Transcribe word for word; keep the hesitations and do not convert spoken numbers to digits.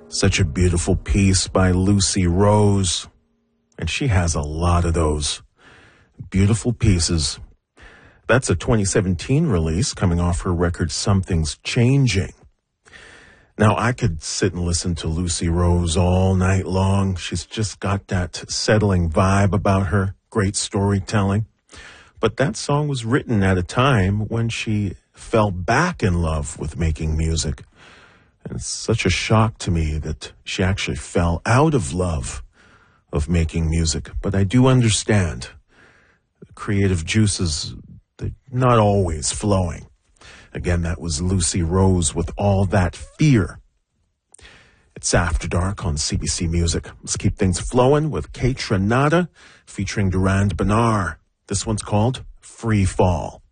Such a beautiful piece by Lucy Rose, and she has a lot of those beautiful pieces. That's a twenty seventeen release coming off her record Something's Changing. Now, I could sit and listen to Lucy Rose all night long. She's just got that settling vibe about her, great storytelling. But that song was written at a time when she fell back in love with making music. And it's such a shock to me that she actually fell out of love of making music. But I do understand the creative juices, they're not always flowing. Again, that was Lucy Rose with All That Fear. It's After Dark on C B C Music. Let's keep things flowing with Kate Renata featuring Durand Bernard. This one's called Free Fall.